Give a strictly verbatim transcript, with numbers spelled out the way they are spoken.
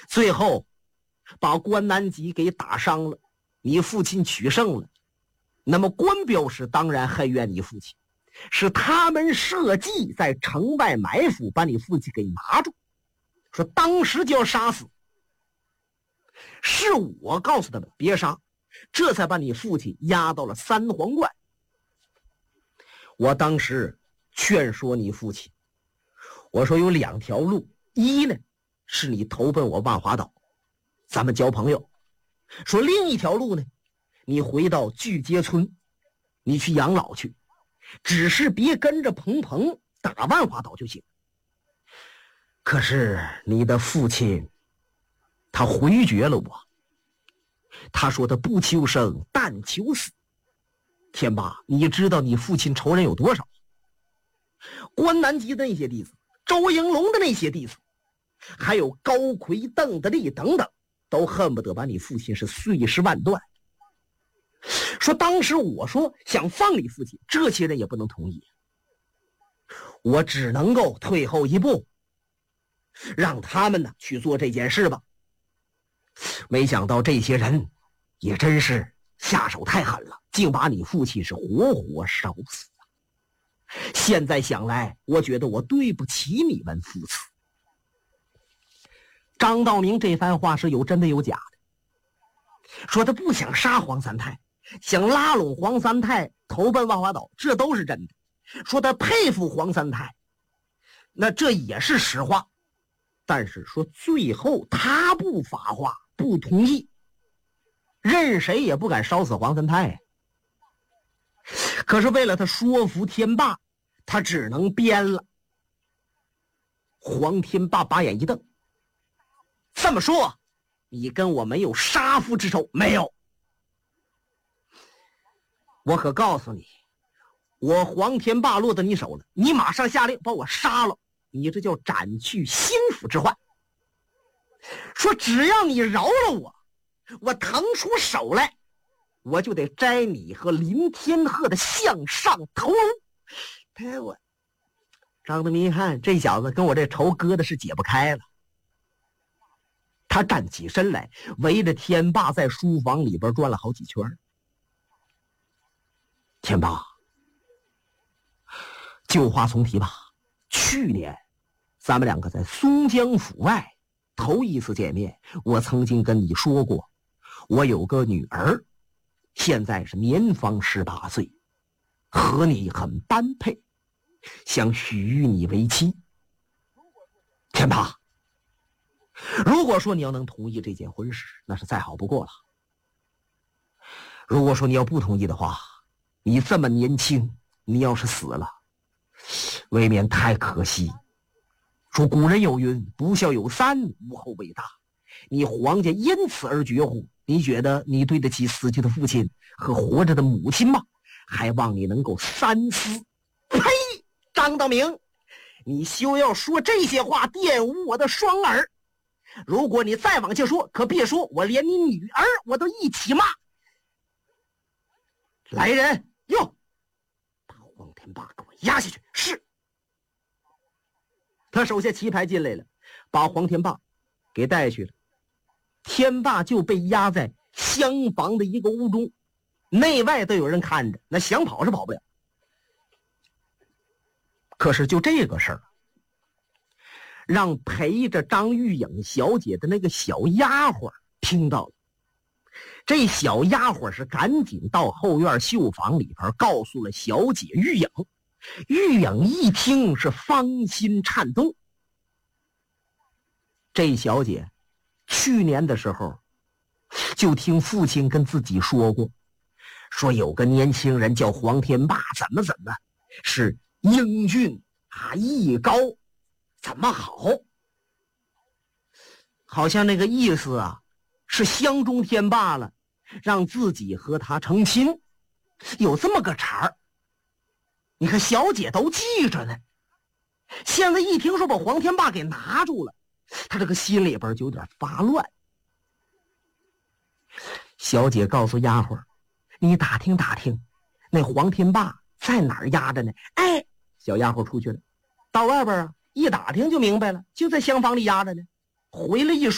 最后把关南吉给打伤了，你父亲取胜了。那么关彪氏当然恨怨你父亲，是他们设计在城外埋伏，把你父亲给拿住，说当时就要杀死。是我告诉他们别杀，这才把你父亲押到了三皇观。我当时劝说你父亲，我说有两条路，一呢是你投奔我万华岛，咱们交朋友，说另一条路呢，你回到巨街村，你去养老去，只是别跟着彭鹏打万华岛就行。可是你的父亲他回绝了我，他说他不求生但求死。天霸，你知道你父亲仇人有多少？关南吉的那些弟子，周应龙的那些弟子，还有高魁、邓德利等等，都恨不得把你父亲是碎尸万段。说当时我说想放你父亲，这些人也不能同意，我只能够退后一步，让他们呢去做这件事吧。没想到这些人也真是下手太狠了，竟把你父亲是活活烧死。现在想来，我觉得我对不起你们父子。张道明这番话是有真的有假的，说他不想杀黄三太，想拉拢黄三太投奔万华岛，这都是真的。说他佩服黄三太，那这也是实话。但是说最后他不发话，不同意，任谁也不敢烧死黄三太。可是为了他说服天霸，他只能编了。黄天霸把眼一瞪，这么说你跟我没有杀父之仇？没有。我可告诉你，我黄天霸落到你手了，你马上下令把我杀了，你这叫斩去心腹之患。说只要你饶了我，我腾出手来，我就得摘你和林天鹤的项上头颅。哎我，张德明一看这小子跟我这仇割的是解不开了，他站起身来，围着天霸在书房里边转了好几圈。天霸，旧话重提吧，去年咱们两个在松江府外头一次见面，我曾经跟你说过，我有个女儿，现在是年方十八岁，和你很般配，想许予你为妻。天霸，如果说你要能同意这件婚事，那是再好不过了。如果说你要不同意的话，你这么年轻，你要是死了，未免太可惜。说古人有云，不孝有三，无后为大。你黄家因此而绝户，你觉得你对得起死去的父亲和活着的母亲吗？还望你能够三思。呸！张道明，你休要说这些话玷污我的双耳。如果你再往下说，可别说我连你女儿我都一起骂。来人，哟，把黄天霸给我压下去。是。他手下棋牌进来了，把黄天霸给带去了。天霸就被压在厢房的一个屋中，内外都有人看着，那想跑是跑不了。可是就这个事儿，让陪着张玉颖小姐的那个小丫鬟听到了。这小丫鬟是赶紧到后院绣房里边告诉了小姐玉颖。玉颖一听是芳心颤动。这小姐去年的时候就听父亲跟自己说过，说有个年轻人叫黄天霸，怎么怎么是英俊啊，艺高，怎么好，好像那个意思啊是相中天霸了，让自己和他成亲，有这么个茬儿。你看小姐都记着呢，现在一听说把黄天霸给拿住了，他这个心里边就有点发乱。小姐告诉丫鬟，你打听打听那黄天霸在哪儿压着呢？哎，小丫鬟出去了，到外边啊一打听就明白了，就在厢房里压着呢。回来一说